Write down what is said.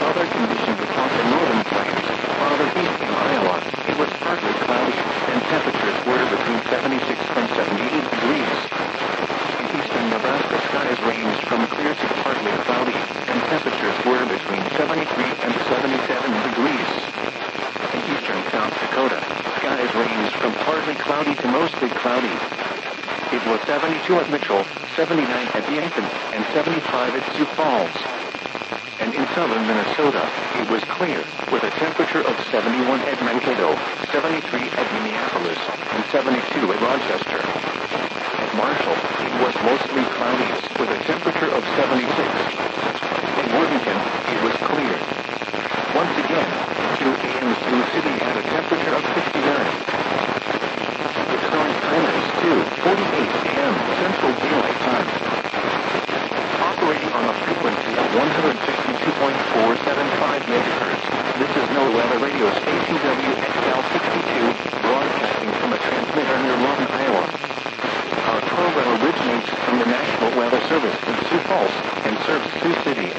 Other conditions across the northern plains. Farther east in Iowa, it was partly cloudy, and temperatures were between 76 and 78 degrees. In eastern Nebraska, skies ranged from clear to partly cloudy, and temperatures were between 73 and 77 degrees. In eastern South Dakota, skies ranged from partly cloudy to mostly cloudy. It was 72 at Mitchell, 79 at Yankton, and 75 at Sioux Falls. And in southern Minnesota, it was clear, with a temperature of 71 at Mankato, 73 at Minneapolis, and 72 at Rochester. At Marshall, it was mostly cloudy, with a temperature of 76. In Worthington, it was clear. Once again, 2 a.m. Sioux City had a temperature of 69. The current time is 2:48 a.m. Central Daylight Time. Operating on a frequency of 162.475 MHz, this is No Weather Radio Station WXL62, broadcasting from a transmitter near Lawton, Iowa. Our program originates from the National Weather Service in Sioux Falls and serves Sioux City